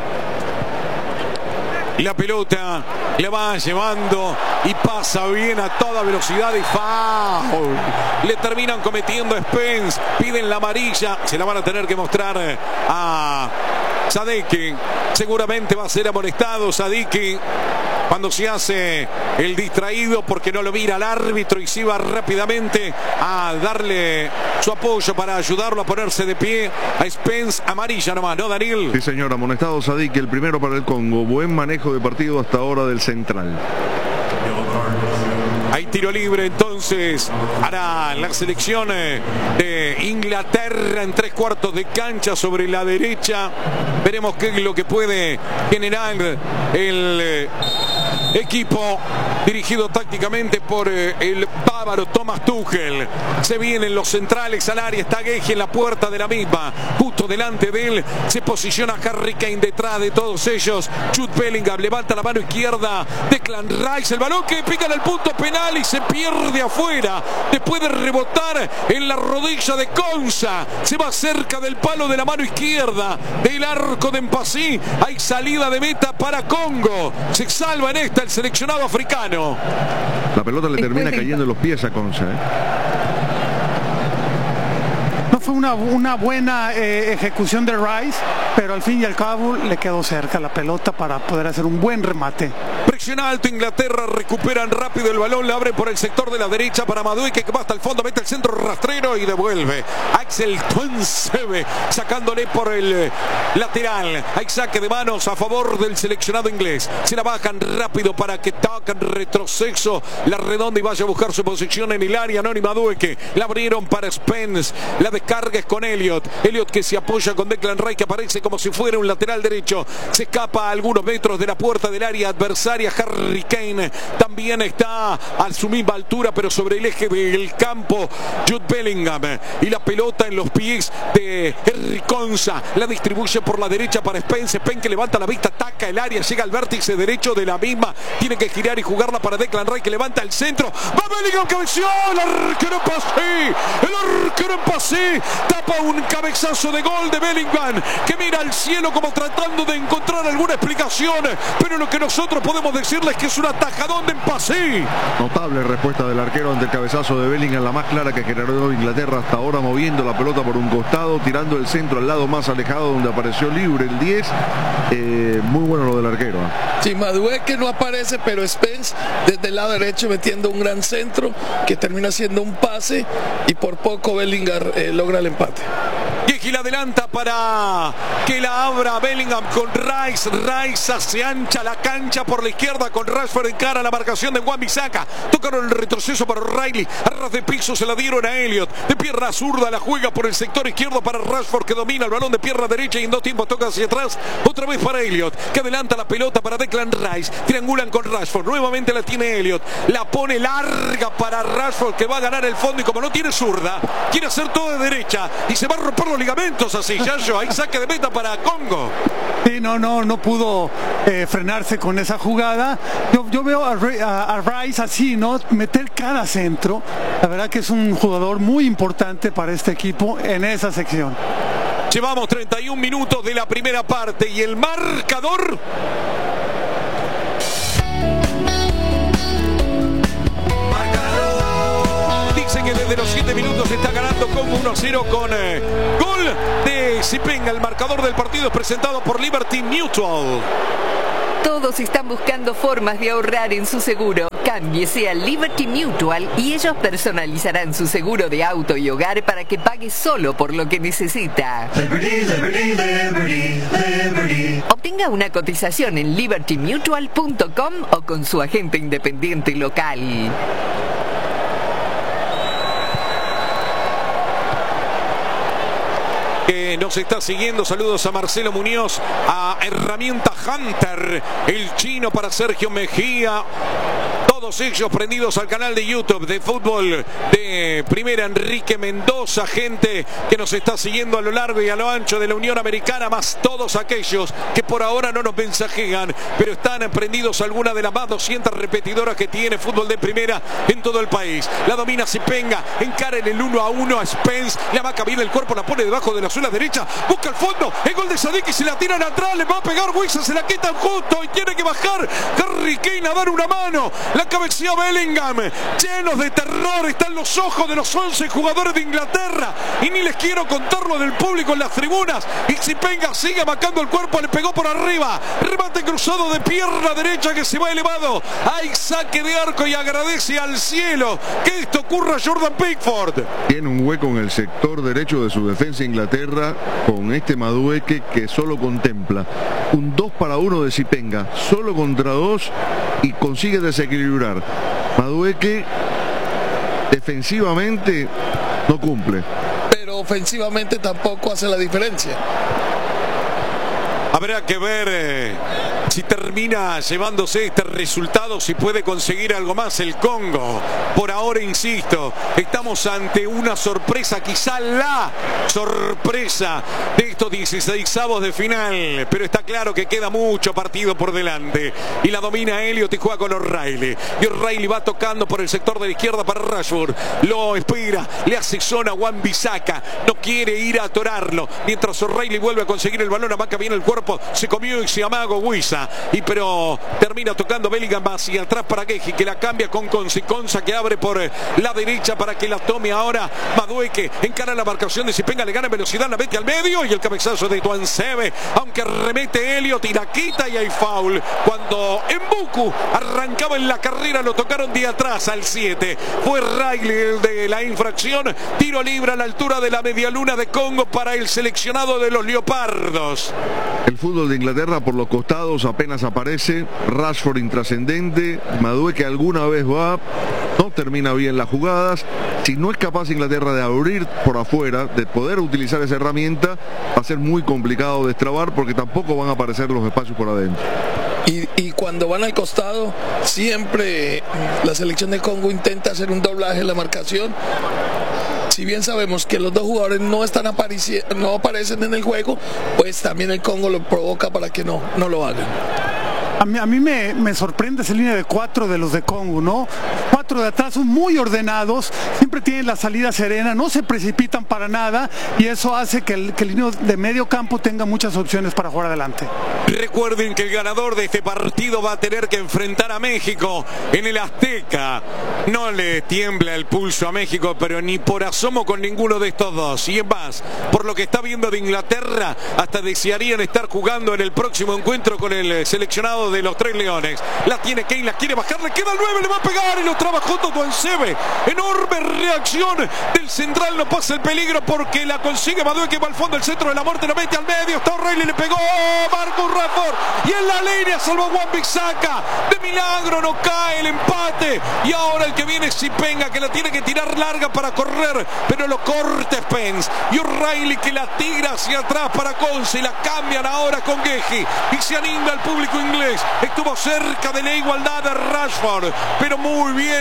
La pelota le va llevando y pasa bien a toda velocidad y foul. Le terminan cometiendo a Spence. Piden la amarilla. Se la van a tener que mostrar a Sadiki. Seguramente va a ser amonestado Sadiki cuando se hace el distraído, porque no lo mira al árbitro y se va rápidamente a darle su apoyo para ayudarlo a ponerse de pie a Spence. Amarilla nomás, ¿no, Daniel? Sí, señor, amonestado Sadiki, el primero para el Congo. Buen manejo de partido hasta ahora del central. Hay tiro libre entonces hará la selección de Inglaterra en tres cuartos de cancha sobre la derecha. Veremos qué es lo que puede generar el equipo dirigido tácticamente por el bávaro Thomas Tuchel. Se vienen los centrales al área, está Gueji en la puerta de la misma. Justo delante de él se posiciona Harry Kane, detrás de todos ellos Jude Bellingham, levanta la mano izquierda Declan Rice, el balón que pica en el punto penal y se pierde afuera después de rebotar en la rodilla de Konsa. Se va cerca del palo de la mano izquierda del arco de Mpassi. Hay salida de meta para Congo. Se salva en esta el seleccionado africano. La pelota le termina cayendo en los pies a Konsa, ¿eh? No fue una, una buena eh, ejecución de Rice, pero al fin y al cabo le quedó cerca la pelota para poder hacer un buen remate. Presiona alto Inglaterra, recuperan rápido el balón, le abren por el sector de la derecha para Madueke, que va hasta el fondo, mete el centro rastrero y devuelve. Axel Tuanzebe sacándole por el lateral. Hay saque de manos a favor del seleccionado inglés. Se la bajan rápido para que toquen retroceso la redonda y vaya a buscar su posición en el área. Noni Madueke, la abrieron para Spence. La descarga es con Elliot. Elliot que se apoya con Declan Rice, que aparece como si fuera un lateral derecho. Se escapa a algunos metros de la puerta del área adversaria. Harry Kane también está a su misma altura, pero sobre el eje del campo Jude Bellingham, y la pelota en los pies de Henry Konsa. La distribuye por la derecha para Spence. Spence que levanta la vista, ataca el área, llega al vértice derecho de la misma, tiene que girar y jugarla para Declan Rice, que levanta el centro. Va Bellingham, cabeció el arquero en Pasi, el arquero en Pasi tapa un cabezazo de gol de Bellingham, que mira al cielo como tratando de encontrar alguna explicación, pero lo que nosotros podemos decirles que es un atajadón de Mpassi. Notable respuesta del arquero ante el cabezazo de Bellingham, la más clara que generó Inglaterra hasta ahora, moviendo la pelota por un costado, tirando el centro al lado más alejado donde apareció libre el diez. Eh, muy bueno lo del arquero. Sí, Madueke no aparece, pero Spence desde el lado derecho metiendo un gran centro que termina siendo un pase y por poco Bellingham eh, logra el empate. Y la adelanta para que la abra Bellingham con Rice. Rice se ancha la cancha por la izquierda con Rashford en cara a la marcación de Wan-Bissaka. Tocaron el retroceso para O'Reilly. A ras de piso se la dieron a Elliot. De pierna zurda la juega por el sector izquierdo para Rashford, que domina el balón de pierna derecha y en dos tiempos toca hacia atrás. Otra vez para Elliot, que adelanta la pelota para Declan Rice. Triangulan con Rashford. Nuevamente la tiene Elliot. La pone larga para Rashford, que va a ganar el fondo y como no tiene zurda, quiere hacer todo de derecha y se va a romper los ligamentos fundamentos así, Yayo. Hay saque de meta para Congo. Sí, no, no, no pudo eh, frenarse con esa jugada. Yo, yo veo a, a, a Rice así, ¿no? Meter cada centro. La verdad que es un jugador muy importante para este equipo en esa sección. Llevamos treinta y un minutos de la primera parte y el marcador... Dicen que desde los siete minutos está ganando Congo uno a cero con eh, gol de Zipenga. El marcador del partido es presentado por Liberty Mutual. Todos están buscando formas de ahorrar en su seguro. Cámbiese a Liberty Mutual y ellos personalizarán su seguro de auto y hogar para que pague solo por lo que necesita. Liberty, Liberty, Liberty, Liberty. Obtenga una cotización en liberty mutual punto com o con su agente independiente local. Que nos está siguiendo, saludos a Marcelo Muñoz, a Herramienta Hunter, el chino para Sergio Mejía, todos ellos prendidos al canal de YouTube de fútbol de Primera, Enrique Mendoza, gente que nos está siguiendo a lo largo y a lo ancho de la Unión Americana, más todos aquellos que por ahora no nos mensajean, pero están prendidos a alguna de las más doscientas repetidoras que tiene fútbol de Primera en todo el país. La domina Zipenga, encara en el uno a uno a Spence, la vaca viene el cuerpo, la pone debajo de la suela derecha, busca el fondo, el gol de Sadik y se la tiran atrás, le va a pegar Wisa, se la quitan justo y tiene que bajar Harry Kane a dar una mano, la cabecea Bellingham, llenos de terror están los ojos de los once jugadores de Inglaterra y ni les quiero contar lo del público en las tribunas. Y Zipenga sigue marcando el cuerpo, le pegó por arriba, remate cruzado de pierna derecha que se va elevado, hay saque de arco y agradece al cielo que esto ocurra a Jordan Pickford. Tiene un hueco en el sector derecho de su defensa Inglaterra con este Madueke que solo contempla un dos para uno de Zipenga, solo contra dos y consigue desequilibrar. Madueke defensivamente no cumple, pero ofensivamente tampoco hace la diferencia. Habrá que ver eh, si termina llevándose este resultado, si puede conseguir algo más el Congo. Por ahora, insisto, estamos ante una sorpresa, quizá la sorpresa de estos dieciseisavos de final, pero está claro que queda mucho partido por delante. Y la domina Elliot y juega con O'Reilly. Y O'Reilly va tocando por el sector de la izquierda para Rashford. Lo espera, le hace zona a Wan-Bissaka. No quiere ir a atorarlo. Mientras O'Reilly vuelve a conseguir el balón, amaca bien el cuerpo. Se comió y se amago Wisa. Y pero termina tocando Bellingham hacia atrás para Geji, que la cambia con Consi. Consa que abre por la derecha para que la tome ahora Madueke. Encara la marcación de Zipenga, le gana en velocidad, la mete al medio y el cabezazo de Tuansebe, aunque remete Elliot y la quita y hay foul. Cuando Mbuku arrancaba en la carrera lo tocaron de atrás al siete. Fue Riley el de la infracción. Tiro libre a la altura de la medialuna de Congo para el seleccionado de los Leopardos. El fútbol de Inglaterra por los costados apenas aparece. Rashford intrascendente, Madueke alguna vez va, no termina bien las jugadas. Si no es capaz Inglaterra de abrir por afuera, de poder utilizar esa herramienta, va a ser muy complicado destrabar porque tampoco van a aparecer los espacios por adentro. Y, y cuando van al costado, siempre la selección de Congo intenta hacer un doblaje en la marcación. Si bien sabemos que los dos jugadores no están no aparecen en el juego, pues también el Congo lo provoca para que no, no lo hagan. A mí, a mí me, me sorprende esa línea de cuatro de los de Congo, ¿no? Cuatro de atrás son muy ordenados, siempre tienen la salida serena, no se precipitan para nada y eso hace que el, que el línea de medio campo tenga muchas opciones para jugar adelante. Recuerden que el ganador de este partido va a tener que enfrentar a México en el Azteca. No le tiembla el pulso a México, pero ni por asomo con ninguno de estos dos. Y es más, por lo que está viendo de Inglaterra, hasta desearían estar jugando en el próximo encuentro con el seleccionado de los Tres Leones. La tiene Kane, la quiere bajar, le queda el nueve, le va a pegar y lo traba junto a Tuansebe. Enorme reacción del central, no pasa el peligro porque la consigue Madueke, que va al fondo, el centro de la muerte, lo mete al medio, está O'Reilly, le pegó Marcus Rashford y en la línea salvó Wan-Bissaka. De milagro no cae el empate y ahora el que viene es Zipenga, que la tiene que tirar larga para correr, pero lo corta Spence y O'Reilly que la tira hacia atrás para Conce, la cambian ahora con Geji y se anima el público inglés. Estuvo cerca de la igualdad de Rashford, pero muy bien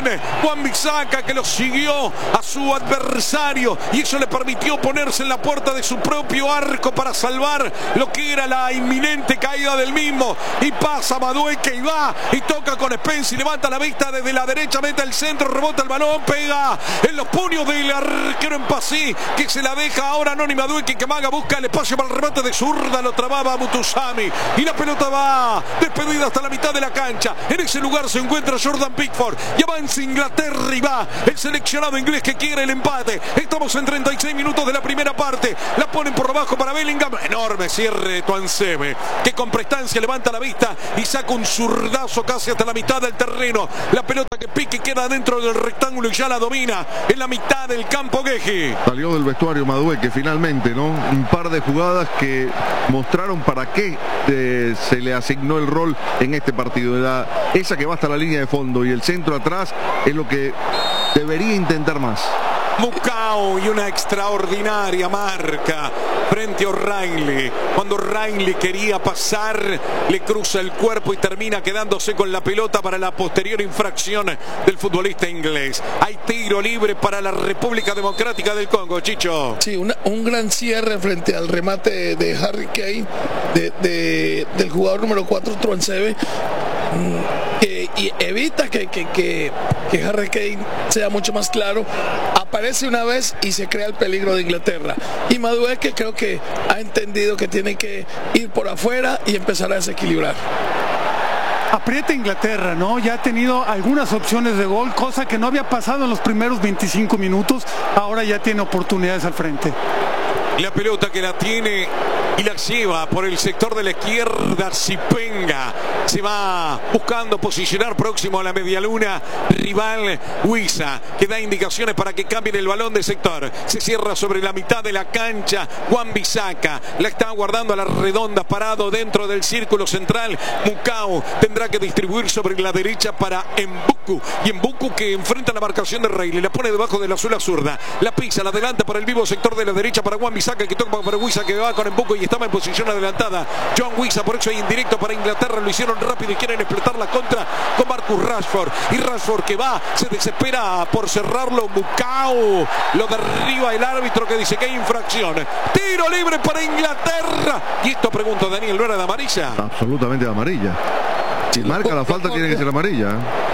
Wan-Bissaka, que lo siguió a su adversario y eso le permitió ponerse en la puerta de su propio arco para salvar lo que era la inminente caída del mismo. Y pasa Madueke y va y toca con Spence y levanta la vista desde la derecha, mete el centro, rebota el balón, pega en los puños del arquero en Pasí, que se la deja ahora Noni Madueke, que Maga busca el espacio para el remate de zurda, lo trababa Mutusami y la pelota va despedida hasta la mitad de la cancha. En ese lugar se encuentra Jordan Pickford y avanza Inglaterra y va el seleccionado inglés que quiere el empate. Estamos en treinta y seis minutos de la primera parte, la ponen por abajo para Bellingham, enorme cierre de Tuansebe, que con prestancia levanta la vista y saca un zurdazo casi hasta la mitad del terreno. La pelota que pique queda dentro del rectángulo y ya la domina en la mitad del campo Gueji. Salió del vestuario Madueke finalmente, ¿no? Un par de jugadas que mostraron para qué eh, se le asignó el rol en este partido. La, esa que va hasta la línea de fondo y el centro atrás es lo que debería intentar más. Mukau y una extraordinaria marca frente a O'Reilly. Cuando O'Reilly quería pasar, le cruza el cuerpo y termina quedándose con la pelota para la posterior infracción del futbolista inglés. Hay tiro libre para la República Democrática del Congo, Chicho. Sí, una, un gran cierre frente al remate de Harry Kane, de, de, del jugador número cuatro, Tuansebe, que y evita que, que, que, que Harry Kane sea mucho más claro. Aparece una vez y se crea el peligro de Inglaterra. Y Madueke creo que ha entendido que tiene que ir por afuera y empezar a desequilibrar. Aprieta Inglaterra, ¿no? Ya ha tenido algunas opciones de gol, cosa que no había pasado en los primeros veinticinco minutos. Ahora ya tiene oportunidades al frente. La pelota que la tiene y la lleva por el sector de la izquierda, Zipenga. Se va buscando posicionar próximo a la medialuna rival Wissa, que da indicaciones para que cambien el balón de sector. Se cierra sobre la mitad de la cancha Wan-Bissaka. La está guardando a la redonda, parado dentro del círculo central. Mukau tendrá que distribuir sobre la derecha para Mbuku. Y Mbuku, que enfrenta la marcación de Reilly, la pone debajo de la suela zurda. La pisa, la adelanta para el vivo sector de la derecha para Wan-Bissaka, que toca para Wissa, que va con Mbuku y estaba en posición adelantada John Wissa, por eso hay indirecto para Inglaterra. Lo hicieron rápido y quieren explotar la contra con Marcus Rashford, y Rashford que va, se desespera por cerrarlo. Mukau lo derriba el árbitro, que dice que hay infracción. Tiro libre para Inglaterra. Y esto, pregunto, Daniel, ¿no era de amarilla? Absolutamente de amarilla. Si marca la falta, tiene que ser amarilla.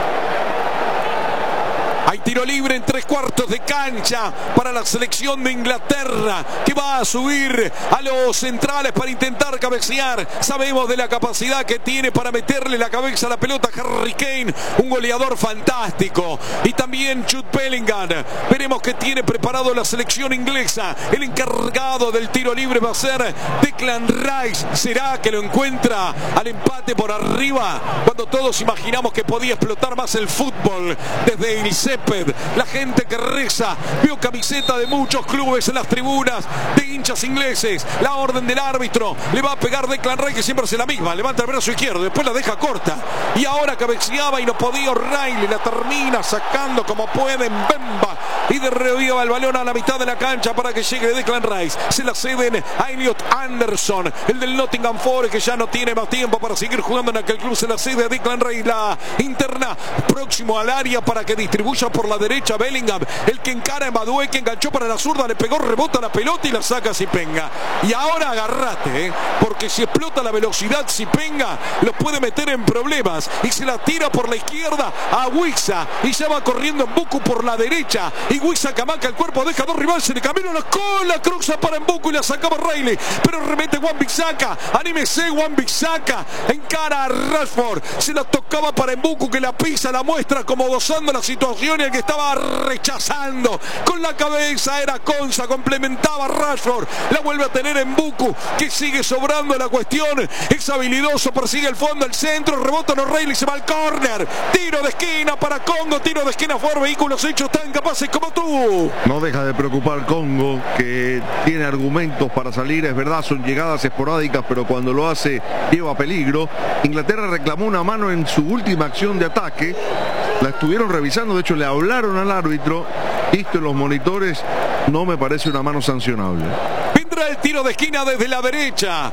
Hay tiro libre en tres cuartos de cancha para la selección de Inglaterra, que va a subir a los centrales para intentar cabecear. Sabemos de la capacidad que tiene para meterle la cabeza a la pelota Harry Kane, un goleador fantástico. Y también Jude Bellingham. Veremos qué tiene preparado la selección inglesa. El encargado del tiro libre va a ser Declan Rice. ¿Será que lo encuentra al empate por arriba? Cuando todos imaginamos que podía explotar más el fútbol desde el césped. La gente que reza, vio camiseta de muchos clubes en las tribunas, de hinchas ingleses. La orden del árbitro, le va a pegar Declan Rice, que siempre hace la misma, levanta el brazo izquierdo, después la deja corta, y ahora cabeceaba y no podía O'Reilly, la termina sacando como puede en Bemba, y derriba el balón a la mitad de la cancha para que llegue Declan Rice. Se la ceden a Elliot Anderson, el del Nottingham Forest, que ya no tiene más tiempo para seguir jugando en aquel club. Se la cede a Declan Rice, la interna próximo al área para que distribuya por la derecha Bellingham, el que encara a Madueke, enganchó para la zurda, le pegó, rebota la pelota y la saca Zipenga. Y ahora agarrate, ¿eh? Porque si explota la velocidad Zipenga, lo puede meter en problemas, y se la tira por la izquierda a Wissa, y ya va corriendo Mbuku por la derecha, y Wissa camaca el cuerpo, deja dos rivales, se le camina la cola, cruza para Mbuku y la sacaba Reilly, pero remete Wan-Bissaka, anímese Wan-Bissaka, encara a Rashford, se la tocaba para Mbuku, que la pisa, la muestra como gozando la situación, y el que estaba rechazando con la cabeza era Konsa, complementaba Rashford, la vuelve a tener Mbuku, que sigue sobrando la cuestión, es habilidoso, persigue el fondo, el centro, rebota en O'Reilly, se va al córner, tiro de esquina para Congo, tiro de esquina por vehículos hechos tan capaces como tú. No deja de preocupar Congo, que tiene argumentos para salir, es verdad, son llegadas esporádicas, pero cuando lo hace lleva peligro. Inglaterra reclamó una mano en su última acción de ataque, la estuvieron revisando, de hecho le hablaron al árbitro, visto en los monitores, no me parece una mano sancionable. Vendrá el tiro de esquina desde la derecha.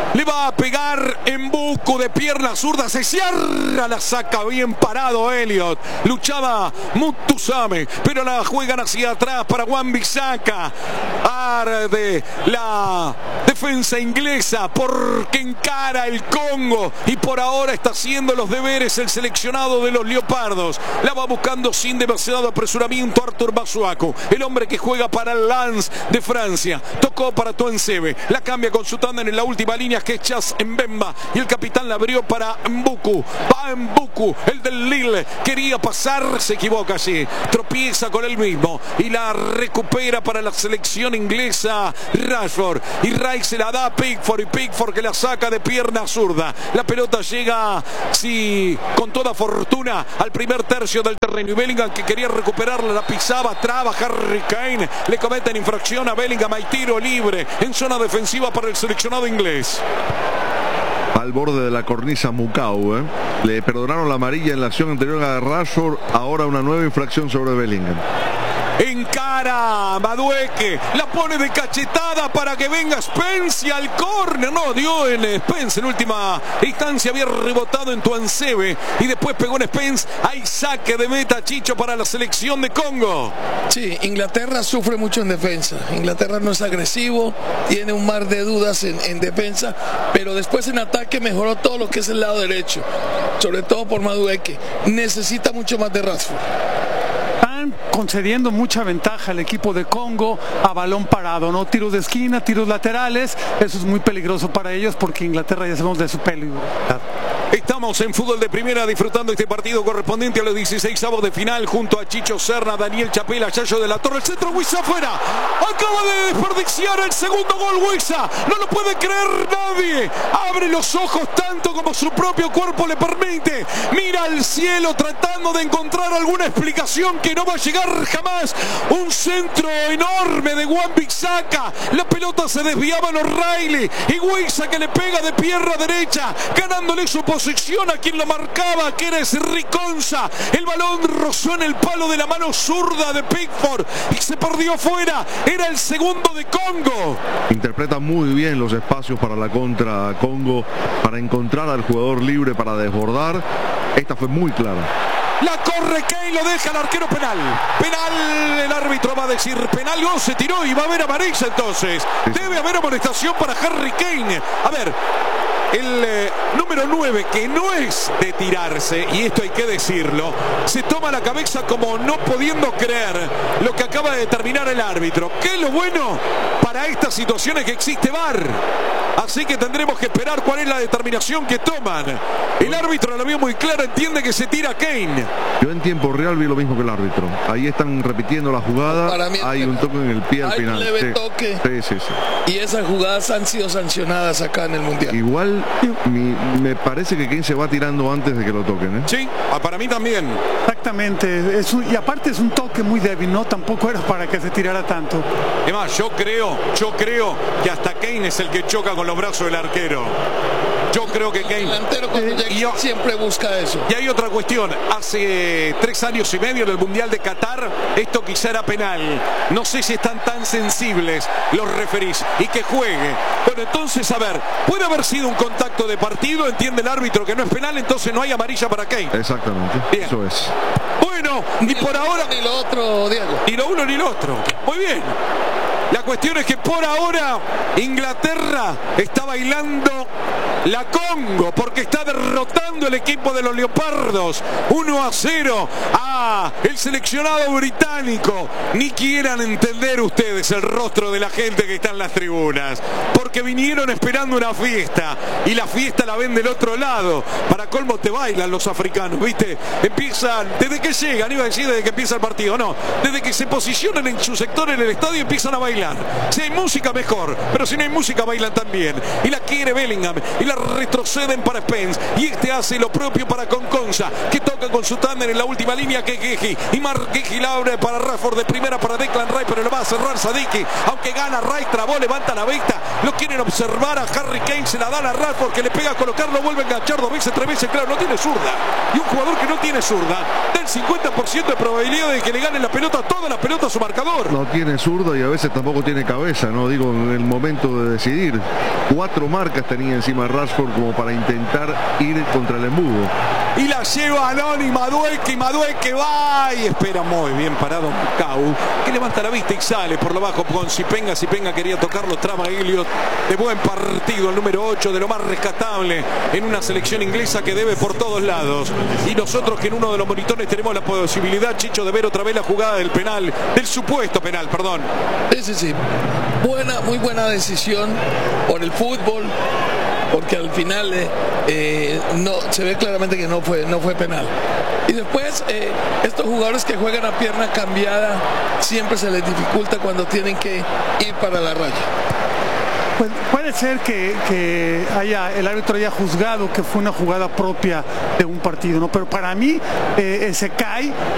Le va a pegar en buco de pierna zurda. Se cierra, la saca bien parado Elliot. Luchaba Mutusame, pero la juegan hacia atrás para Wan-Bissaka. Arde la defensa inglesa porque encara el Congo y por ahora está haciendo los deberes el seleccionado de los Leopardos. La va buscando sin demasiado apresuramiento Arthur Masuaku, el hombre que juega para el Lens de Francia. Tocó para Tuanzebe, la cambia con su tándem en la última línea que es Chas Mbemba y el capitán la abrió para Mbuku. Va Mbuku, el del Lille, quería pasar, se equivoca allí, tropieza con él mismo y la recupera para la selección inglesa Rashford, y Rice se la da a Pickford y Pickford que la saca de pierna zurda. La pelota llega, sí, con toda fortuna al primer tercio del terreno y Bellingham, que quería recuperarla, la pisaba, traba Harry Kane, le cometen infracción a Bellingham, hay tiro libre en zona defensiva para el seleccionado inglés. Al borde de la cornisa Mukau, ¿eh? Le perdonaron la amarilla en la acción anterior a Rashford, ahora una nueva infracción sobre Bellingham. Encara Madueque, la pone de cachetada para que venga Spence al córner. No, dio en Spence en última instancia, había rebotado en Tuanzebe y después pegó en Spence. Hay saque de meta, Chicho, para la selección de Congo. Sí, Inglaterra sufre mucho en defensa. Inglaterra no es agresivo, tiene un mar de dudas en, en defensa, pero después en ataque mejoró todo lo que es el lado derecho, sobre todo por Madueque. Necesita mucho más de Rashford. Están concediendo mucha ventaja al equipo de Congo a balón parado, ¿no? Tiros de esquina, tiros laterales, eso es muy peligroso para ellos porque Inglaterra ya sabemos de su peligro. Estamos en Fútbol de Primera disfrutando este partido correspondiente a los dieciseisavos de final junto a Chicho Serna, Daniel Chapela, Yayo de la Torre. El centro, Wissa afuera. Acaba de desperdiciar el segundo gol Wissa. No lo puede creer nadie. Abre los ojos tanto como su propio cuerpo le permite. Mira al cielo tratando de encontrar alguna explicación que no va a llegar jamás. Un centro enorme de Wan-Bissaka. La pelota se desviaba en O'Reilly y Wissa que le pega de pierna derecha, ganándole su posición a quien lo marcaba, que era ese Riconza. El balón rozó en el palo de la mano zurda de Pickford y se perdió fuera. Era el segundo de Congo. Interpreta muy bien los espacios para la contra Congo, para encontrar al jugador libre para desbordar. Esta fue muy clara. La corre Kane, lo deja el arquero. Penal. Penal, el árbitro va a decir penal. Gol, se tiró y va a haber amarilla entonces. Debe haber amonestación para Harry Kane. A ver, el eh, número nueve, que no es de tirarse, y esto hay que decirlo, se toma la cabeza como no pudiendo creer lo que acaba de determinar el árbitro. ¿Qué es lo bueno para estas situaciones? Que existe V A R. Así que tendremos que esperar cuál es la determinación que toman. El árbitro la vio muy clara, entiende que se tira Kane. Yo en tiempo real vi lo mismo que el árbitro. Ahí están repitiendo la jugada. Para mí hay un toque en el pie al hay final. un leve sí. toque. Sí, sí, sí. Y esas jugadas han sido sancionadas acá en el Mundial. Igual mi, me parece que Kane se va tirando antes de que lo toquen, ¿eh? Sí, para mí también. Exactamente. Es un, y aparte es un toque muy débil, ¿no? Tampoco era para que se tirara tanto. Además, yo creo, yo creo que hasta Kane es el que choca con los brazos del arquero. Yo creo que Kane... El delantero cuando llega y yo, siempre busca eso. Y hay otra cuestión. Hace tres años y medio en el Mundial de Qatar, esto quizá era penal. No sé si están tan sensibles los referís y que juegue. Bueno, entonces, a ver, puede haber sido un contacto de partido, entiende el árbitro que no es penal, entonces no hay amarilla para Kane. Exactamente. Bien. Eso es. Bueno, y por ahora... Ni lo otro, Diego. Ni lo uno ni lo otro. Muy bien. La cuestión es que por ahora Inglaterra está bailando la Congo porque está derrotando el equipo de los Leopardos uno a cero a el seleccionado británico. Ni quieran entender ustedes el rostro de la gente que está en las tribunas, porque vinieron esperando una fiesta y la fiesta la ven del otro lado. Para colmo te bailan los africanos, ¿viste? Empiezan, desde que llegan, iba a decir desde que empieza el partido, no, desde que se posicionan en su sector en el estadio empiezan a bailar. Si hay música mejor, pero si no hay música bailan también. Y la quiere Bellingham y la retroceden para Spence y este hace lo propio para Conconza, que toca con su tándem en la última línea que Geji y Mark Geji la abre para Rashford de primera para Declan Rice, pero lo va a cerrar Sadiki, aunque gana Rice, trabó, levanta la vista, lo quieren observar a Harry Kane, se la dan a Rashford que le pega a colocarlo, vuelve a enganchar dos veces, tres veces, claro, no tiene zurda y un jugador que no tiene zurda del el cincuenta por ciento de probabilidad de que le gane la pelota, toda la pelota a su marcador. No tiene zurda y a veces tampoco tiene cabeza, no digo en el momento de decidir. Cuatro marcas tenía encima Rashford como para intentar ir contra el embudo. Y la lleva Anoni, Madueque, y Madueque va y espera muy bien parado Cau, que levanta la vista y sale por lo bajo con Zipenga. Zipenga quería tocarlo, traba Elliot. De buen partido el número ocho, de lo más rescatable en una selección inglesa que debe por todos lados. Y nosotros que en uno de los monitores tenemos la posibilidad, Chicho, de ver otra vez la jugada del penal, del supuesto penal, perdón. Sí, sí, sí. Buena, muy buena decisión por el fútbol, porque al final eh, eh, no se ve claramente que no fue, no fue penal. Y después eh, estos jugadores que juegan a pierna cambiada siempre se les dificulta cuando tienen que ir para la raya. Pues puede ser que, que haya el árbitro haya juzgado que fue una jugada propia de un partido, ¿no? Pero para mí eh, se cae